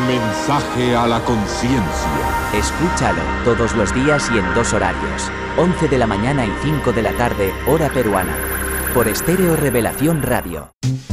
Mensaje a la conciencia. Escúchalo todos los días y en 2 horarios. 11 de la mañana y 5 de la tarde, hora peruana. Por Estéreo Revelación Radio.